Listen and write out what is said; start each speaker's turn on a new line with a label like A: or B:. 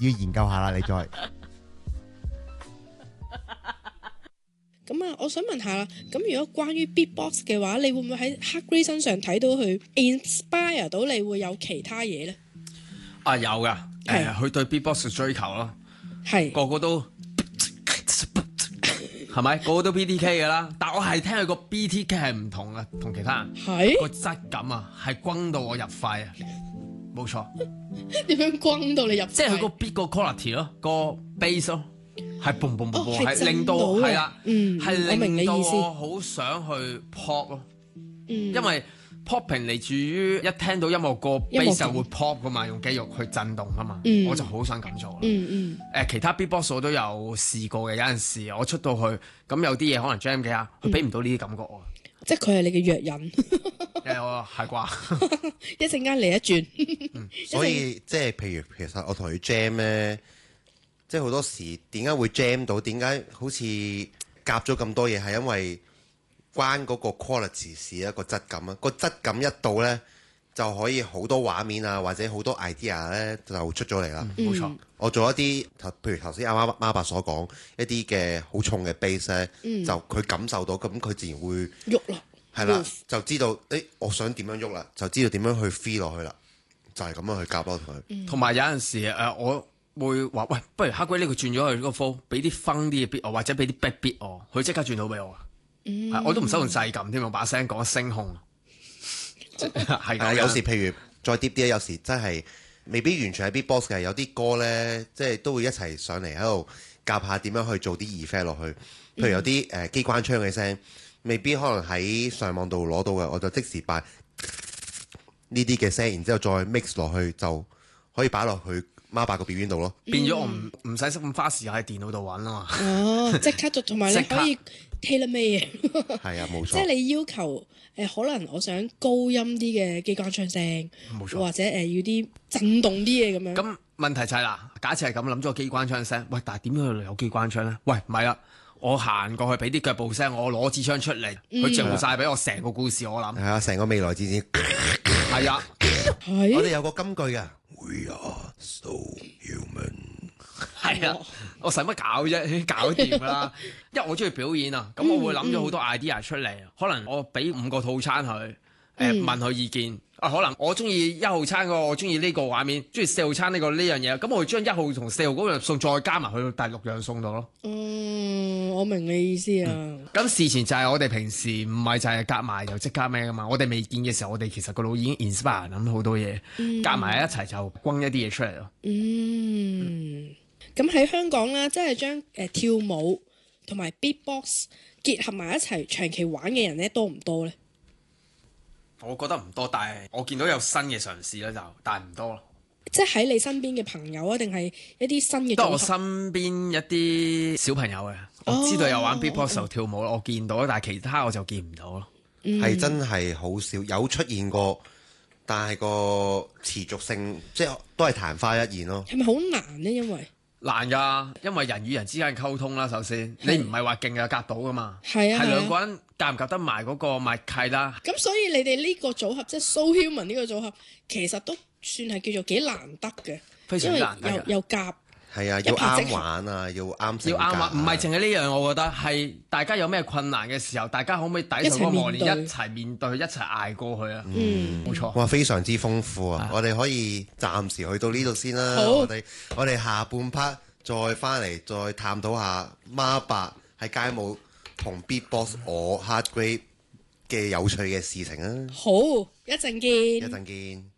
A: 研究下啦，你再。
B: 咁啊，我想問下啦，咁如果關於 beatbox 嘅話，你會唔會喺 Hardgrade 身上睇到佢 inspire 到你會有其他嘢咧？
C: 啊有噶，佢對 beatbox 嘅追求咯，
B: 係
C: 個個都係咪？個個都 BTK 噶啦，但我係聽佢個 BTK 係唔同啊，同其他人
B: 係
C: 個質感啊，係轟到我入肺啊，冇錯，
B: 點樣轟到你入？
C: 即係佢個 beat 個 quality 咯，個 bass 咯。係 boom boom boom，
B: 係
C: 令到係啦，係
B: 我明你意思。
C: 令到我好想去 pop 咯，
B: 因
C: 為 popping 嚟自於一聽到音樂個 bass 就會 pop 噶嘛，用肌肉去震動噶嘛，我就好想咁做啦。其他 beatbox 我都有試過嘅，有陣時我出到去咁有啲嘢可能 jam 幾下，佢俾唔到呢啲感覺我。
B: 即係佢係你嘅弱人。
C: 係啩？
B: 一陣間嚟一轉。
A: 所以即係譬如其實我同佢 jam 咧。即係好多時點解會 jam 到？點解好似夾咗咁多嘢？係因為關嗰個 quality 事一個質感啊！個質感一到呢，就可以好多畫面啊，或者好多 idea 呢就出咗嚟啦。
C: 冇錯，
A: 我做一啲譬如頭先阿媽爸所講一啲嘅好重嘅 bass 呢，就佢感受到，咁佢自然會
B: 喐啦。
A: 係啦，就知道我想點樣喐啦，就知道點樣去 feel 落去啦，就係咁樣去夾咯同佢。
C: 同埋有陣時我會話喂，不如Hardgrade呢個轉咗去個 flow，俾啲 fun 啲嘅 beat 我，或者俾啲 back beat 我，佢即刻轉到俾我啊！我都唔使用掣撳添，我把聲講聲控。係㗎，
A: 有時譬如再 deep 啲，有時真係未必完全係 beatbox 嘅，有啲歌咧，即係都會一齊上嚟喺度夾下點樣去做啲 effect 落去。譬如有啲機關槍嘅聲，未必可能喺上網度攞到嘅，我就即時擺呢啲嘅聲，然之後再 mix 落去，就可以擺落去孖八個表演度咯。
C: 變咗我唔使咁花時間喺電腦度揾啊嘛。
B: 哦，即刻就同埋你可以 tailor made 嘅。
A: 係啊，冇錯。
B: 即係你要求可能我想高音啲嘅機關槍聲，
C: 冇錯，
B: 或者要啲震動啲嘢咁樣。
C: 咁問題就係啦，假設係咁諗咗個機關槍聲，喂，但係點樣有機關槍咧？喂，唔係啦，我行過去俾啲腳步聲，我攞支槍出嚟，佢做晒俾我成個故事，我諗
A: 係啊，成個未來戰線
C: 係啊，
A: 我哋有個金句㗎 We are so human。
C: 係啊，我使乜搞啫？搞掂啦，因為我中意表演啊，咁我會諗咗好多 idea 出嚟，可能我俾5個套餐佢，問佢意見。可能我中意1號餐我中意呢個畫面，中意4號餐呢樣嘢，咁我會將1號同4號嗰樣餸再加埋去第6樣餸度咯。
B: 我明你意思啊。
C: 咁事前就係我哋平時唔係就係夾埋就即刻咩噶嘛，我哋未見嘅時候，我哋其實個腦已經 inspire 諗好多嘢，夾埋一齊就轟一啲嘢出嚟咯。
B: 咁喺香港啦，即係將跳舞同埋 beatbox 結合埋一齊長期玩嘅人咧，多唔多咧？
C: 我覺得唔多，但係我見到有新嘅嘗試咧，但係唔多咯。
B: 即係喺你身邊嘅朋友啊，定係一啲新嘅組合？
C: 都係我身邊一啲小朋友嘅，我知道有玩 beatbox 跳舞，我見到，但係其他我就見唔到咯。
A: 係真係好少有出現過，但係個持續性即係都係曇花一現咯。
B: 係咪好難呢？因為
C: 難㗎，因為人與人之間溝通啦，首先你唔係話勁就夾到㗎嘛，
B: 係
C: 兩個人夾唔夾得埋嗰個默契啦。
B: 咁所以你哋呢個組合即係 So Human 呢個組合，其實都算係叫做幾難得嘅，
C: 非常之難得，
B: 又夾。
A: 係啊，要啱玩啊，要啱性格啊，
C: 要啱玩，唔係淨係呢樣，我覺得係大家有咩困難嘅時候，大家可唔可以抵受嗰個磨練，一齊面對，一齊捱過去啊？冇錯。
A: 哇，非常之豐富啊！我哋可以暫時去到呢度先啦。我哋下半 part 再翻嚟再探討下孖八喺街舞同 beatbox 我 Hardgrade 嘅有趣嘅事情啊！
B: 好，一陣見。
A: 一陣見。